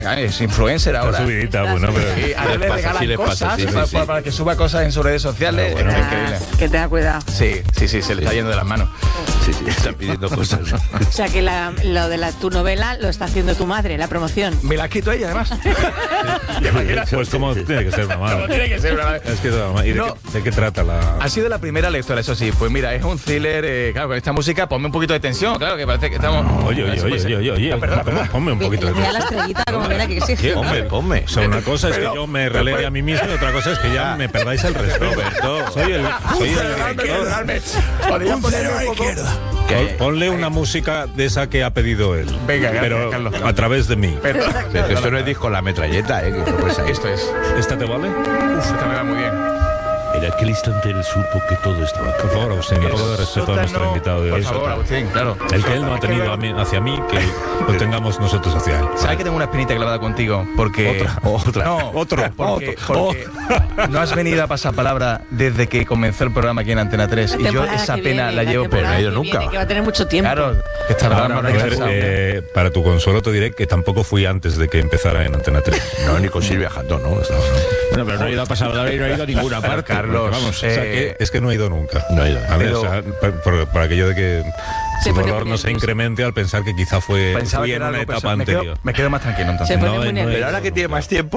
Es influencer ahora. Está subidita, bueno, pero... Sí, ahora le regalan cosas para que suba cosas en sus redes sociales. Bueno, Es increíble. Que tenga cuidado. Sí, se le está yendo de las manos. Sí, están pidiendo cosas. O sea que lo de tu novela lo está haciendo tu madre, la promoción. Me la ha escrito ella, además. Pues como tiene que ser una madre. Tiene que ser una madre. Es que es una madre. ¿Y de qué trata la...? Ha sido la primera lectora, eso sí. Pues mira, es un thriller, claro, con esta música ponme un poquito de tensión, claro, que parece que estamos... Oye, Perdón. ponme un poquito de Mira la estrellita como viene que exige. Ponme. O sea, una cosa es que yo me relegue a mí mismo y otra cosa es que ya me perdáis el respeto. Soy el director. Podría ponerle un poco... Ponle una música de esa que ha pedido él. Venga, pero Carlos. a través de mí. Perdón. Esto no es disco La Metralleta, que Esto es... ¿Esta te vale? Esta me va muy bien. En aquel instante él supo que todo estaba Por favor, Agustín, un poco de respeto a nuestro invitado de hoy. Por favor, Agustín, claro. El que él no ha tenido hacia mí, que lo tengamos nosotros hacia él. ¿Sabes que tengo una espinita clavada contigo? Porque... Otra. No, Otro. Porque no has venido a pasar palabra desde que comenzó el programa aquí en Antena 3 y yo esa pena la llevo, pero no he ido nunca. Que va a tener mucho tiempo. Claro, que está Para tu consuelo te diré que tampoco fui antes de que empezara en Antena 3. No, ni con Silvia Jandón, ¿no? Bueno, pero no he ido a pasar palabra y no he ido a ninguna parte. Carlos, Vamos, es que no he ido nunca. No he ido. ¿Vale? Pero- O sea, por aquello de que su pone dolor muy no se nervioso. incremente al pensar que quizá fui en una etapa anterior. Me quedo más tranquilo entonces. Se pone muy no he nervioso. Pero ahora que tiene más tiempo...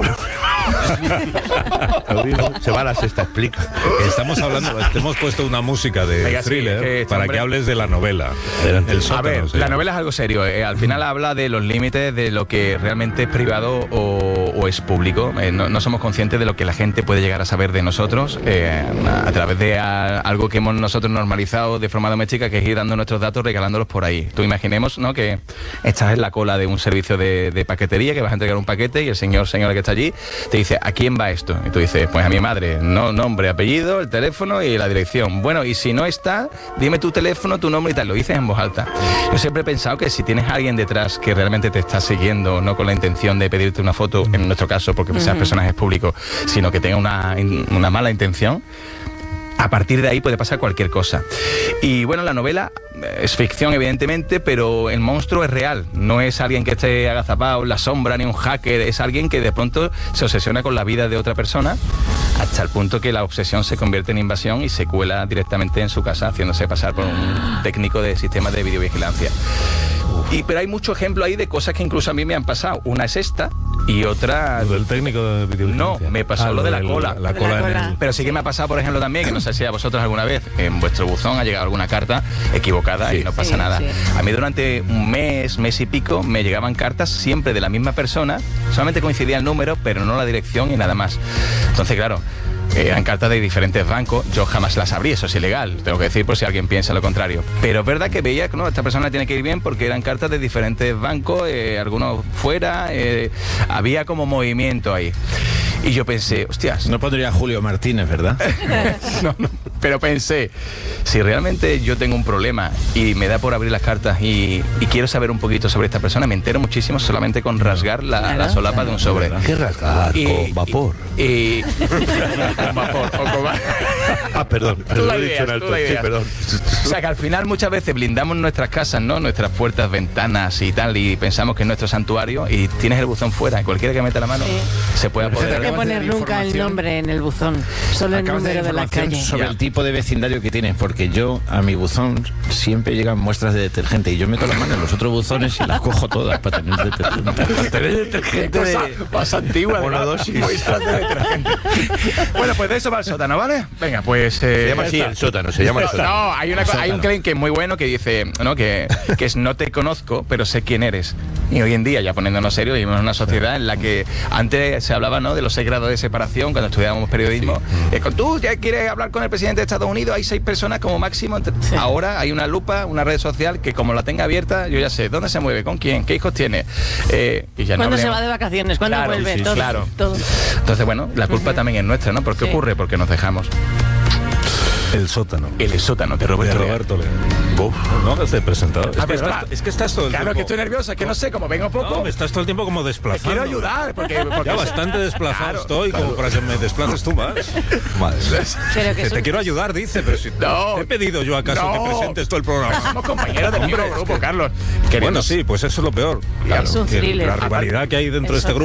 Se va a la sexta, explica. Estamos hablando, te hemos puesto una música de Venga, sí, thriller que este para hombre- que hables de la novela. El A sótano, ver, sí. la novela es algo serio. Al final habla de los límites de lo que realmente es privado o es público. No somos conscientes de lo que la gente puede llegar a saber de nosotros a través de algo que hemos nosotros normalizado de forma doméstica, que es ir dando nuestros datos, regalándolos por ahí. Tú imaginemos, ¿no?, que estás en la cola de un servicio de paquetería, que vas a entregar un paquete y el señora que está allí te dice, ¿a quién va esto? Y tú dices, pues a mi madre. No, nombre, apellido, el teléfono y la dirección. Bueno, y si no está, dime tu teléfono, tu nombre y tal. Lo dices en voz alta. Yo siempre he pensado que si tienes a alguien detrás que realmente te está siguiendo, no con la intención de pedirte una foto, en nuestro caso, porque seas personajes públicos, sino que tenga una mala intención, a partir de ahí puede pasar cualquier cosa. Y bueno, la novela es ficción, evidentemente, pero el monstruo es real. No es alguien que esté agazapado en la sombra, ni un hacker. Es alguien que de pronto se obsesiona con la vida de otra persona, hasta el punto que la obsesión se convierte en invasión y se cuela directamente en su casa, haciéndose pasar por un técnico de sistemas de videovigilancia. Pero hay mucho ejemplo ahí de cosas que incluso a mí me han pasado. Una es esta y otra... ¿Lo del técnico de videovigilancia? No, me pasó lo de la cola. La cola en el... Pero sí que me ha pasado, por ejemplo, también, que no sé si a vosotros alguna vez en vuestro buzón ha llegado alguna carta equivocada y no pasa nada. Sí. A mí durante un mes y pico, me llegaban cartas siempre de la misma persona, solamente coincidía el número, pero no la dirección y nada más. Entonces, claro, eran cartas de diferentes bancos, yo jamás las abrí, eso es ilegal, tengo que decir por si alguien piensa lo contrario. Pero es verdad que veía que no, esta persona tiene que ir bien porque eran cartas de diferentes bancos, algunos fuera, había como movimiento ahí. Y yo pensé, hostias. No pondría Julio Martínez, ¿verdad? No, pero pensé, si realmente yo tengo un problema y me da por abrir las cartas y quiero saber un poquito sobre esta persona, me entero muchísimo solamente con rasgar la solapa de un sobre. ¿Qué rasgar? Con vapor. Con vapor. O con... Perdón. Tú la Lo he dicho ideas, en alto. tú la Sí, ideas. perdón. O sea, que al final muchas veces blindamos nuestras casas, ¿no? Nuestras puertas, ventanas y tal, y pensamos que es nuestro santuario y tienes el buzón fuera. Cualquiera que meta la mano se puede No hay apoderar. que poner nunca el nombre en el buzón, solo el Acabas de dar número de la información calle. sobre el tipo de vecindario que tienes, porque yo a mi buzón siempre llegan muestras de detergente y yo meto la mano en los otros buzones y las cojo todas para tener detergente. Tener detergente de... Más antigua, monodosis. muestras de detergente. Bueno, pues de eso va el sótano, ¿vale? Venga, pues... Se llama así el sótano, se llama el sótano. No, hay un claim que es muy bueno que dice, ¿no?, que es no te conozco, pero sé quién eres. Y hoy en día, ya poniéndonos serios, vivimos en una sociedad en la que antes se hablaba, ¿no?, de los 6 grados de separación cuando estudiábamos periodismo. Tú ya quieres hablar con el presidente de Estados Unidos, hay 6 personas como máximo. Ahora hay una lupa, una red social que como la tenga abierta, yo ya sé dónde se mueve, con quién, qué hijos tiene. Y ya ¿Cuándo no se va de vacaciones? ¿Cuándo Claro, vuelve? sí, Todo, claro. todo. Entonces, bueno, la culpa también es nuestra, ¿no? ¿Por qué ocurre? Porque nos dejamos. El sótano. El sótano de De Roberto Leal. Roberto Leal. No, desde presentador. ¿verdad? Es que estás todo el Claro, que tiempo. estoy nervioso, es que no sé, como vengo poco. No, me estás todo el tiempo como Te desplazando. quiero ayudar, porque Ya bastante desplazado estoy, como para que me desplaces tú más. Pero que Que es te un- quiero ayudar, dice, pero si No. te he pedido yo acaso No. que presentes todo el programa. Somos compañeros del mismo grupo, Carlos. Bueno, sí, pues eso es lo peor. Es un Que thriller. La rivalidad que hay dentro de este Eso grupo